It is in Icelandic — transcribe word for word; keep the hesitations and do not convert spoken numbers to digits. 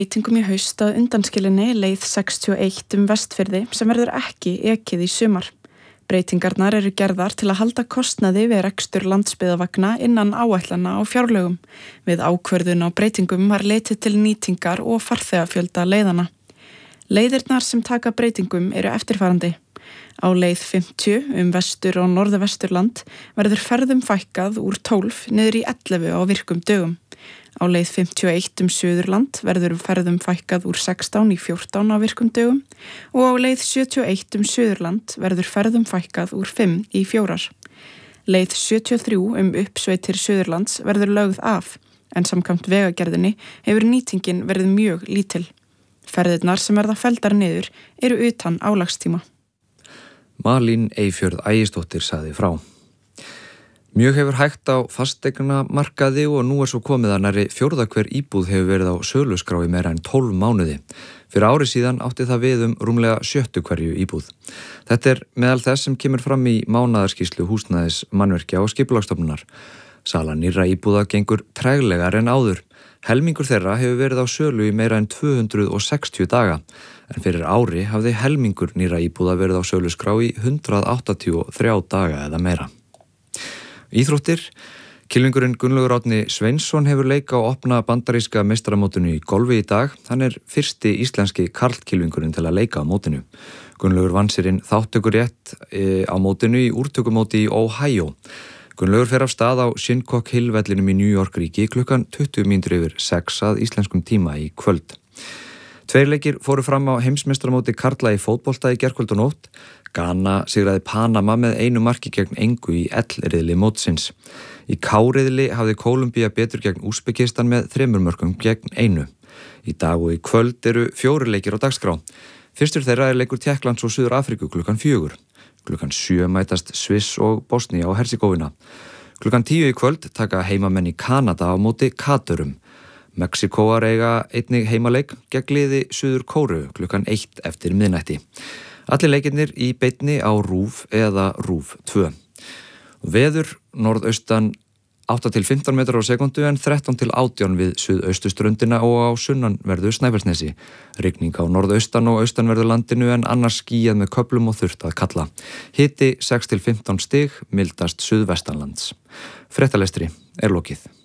Breytingum í haust að undanskilinni leið sextíu og eitt um Vestfirði sem verður ekki ekið í sumar. Breytingarnar eru gerðar til að halda kostnaði við rekstur landsbyggðavagna innan áætlana á fjárlögum. Við ákvörðun á breytingum var litið til nýtingar og farþegafjölda leiðana. Leiðirnar sem taka breytingum eru eftirfarandi. Á leið fimmtíu um vestur og norðvesturland verður ferðum fækkað úr tólf niður í ellefu á virkum dögum. Á leið fimmtíu og eitt um Suðurland verður ferðum fækkað úr sextán í fjórtán á virkum dögum og á leið sjötíu og eitt um Suðurland verður ferðum fækkað úr fimm í fjórar. Leið sjötíu og þrjú um uppsveitir Suðurlands verður lögð af, en samkvæmt vegagerðinni hefur nýtingin verið mjög lítil. Ferðirnar sem verða felldar niður eru utan álagstíma. Malín Eyfjörð Ægisdóttir sagði frá. Mjög hefur hægt á fasteignamarkaði og nú er svo komið að nærri fjórða hver íbúð hefur verið á söluskrá í meira en tólf mánuði. Fyrir ári síðan átti það við um rúmlega sjöttu hverju íbúð. Þetta er meðal þess sem kemur fram í mánaðarskýrslu húsnæðis mannvirkja og skipulagsstofnunar. Sala nýrra íbúða gengur treglegar en áður. Helmingur þeirra hefur verið á sölu í meira en tvö hundruð sextíu daga, en fyrir ári hafði helmingur nýrra íbúða verið á söluskrá í hundrað áttatíu og þrjá daga eða meira. Íþróttir. Kylfingurinn Gunnlaugur Árni Sveinsson hefur leik á opna bandaríska meistaramótinu í golfi í dag. Hann er fyrsti íslenski karlkylfingurinn til að leika á mótinu. Gunnlaugur vann sér inn þátttökurétt á mótinu í úrtökumóti í Ohio. Gunnlaugur fer af stað á Shinnecock Hill vellinum í New York ríki klukkan tuttugu mínútur yfir sex að íslenskum tíma í kvöld. Tveir leikir fóru fram á heimsmeistaramóti karla í fótbolta í gærkvöld og nótt. Ghana sigraði Panama með einu marki gegn engu í L-riðli mótsins. Í K-riðli hafði Kólumbía betur gegn Úsbekistan með þremur mörkum gegn einu. Í dag og í kvöld eru fjórir leikir á dagskrá. Fyrstur þeirra er leikur Tékklands og Suður-Afríku klukkan fjögur. Klukkan sjö mætast Sviss og Bosnia og Herzegovina. Klukkan tíu í kvöld taka heimamenn í Kanada á móti Katurum. Mexikóar eiga einnig heimaleik gegn liði Suður-Kóreu klukkan eitt eftir miðnætti. Allir leikirnir í beinni á RÚV eða RÚV tvö. Veður norðaustan átta til fimmtán metrar á sekundu en þrettán til átján við suðaustuströndina og á sunnanverðu Snæfellsnesi. Rigning á norðaustan og austanverðu landinu en annars skýjað með köflum og þurrt að kalla. Hiti sex til fimmtán stig, mildast suðvestanlands. Fréttalestri er lokið.